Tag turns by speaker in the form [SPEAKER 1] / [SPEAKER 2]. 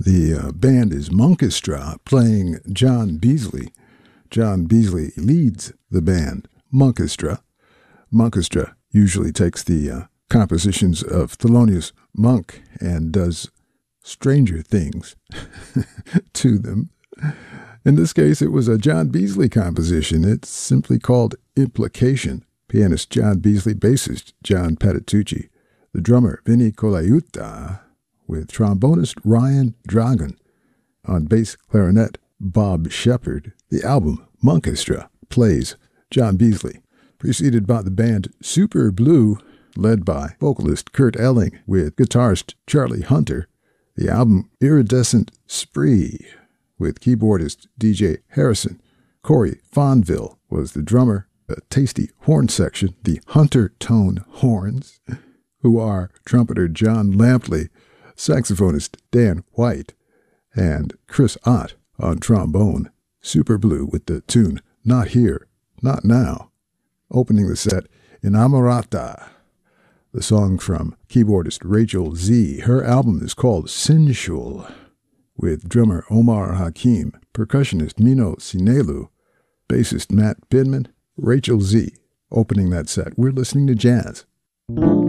[SPEAKER 1] The band is Monkestra playing John Beasley. John Beasley leads the band, Monkestra. Monkestra usually takes the compositions of Thelonious Monk and does stranger things to them. In this case, it was a John Beasley composition. It's simply called Implication. Pianist John Beasley, bassist John Patitucci, the drummer Vinny Colaiuta, with trombonist Ryan Dragon, on bass clarinet Bob Shepard. The album, Monkestra, plays John Beasley, preceded by the band Super Blue, led by vocalist Kurt Elling with guitarist Charlie Hunter. The album Iridescent Spree, with keyboardist DJ Harrison. Corey Fonville was the drummer. A tasty horn section, the Hunter Tone Horns, who are trumpeter John Lampley, saxophonist Dan White, and Chris Ott on trombone. Super Blue with the tune Not Here, Not Now. Opening the set, Inamorata, the song from keyboardist Rachel Z. Her album is called Sensual, with drummer Omar Hakim, percussionist Mino Sinelu, bassist Matt Bidman, Rachel Z. Opening that set, we're listening to jazz.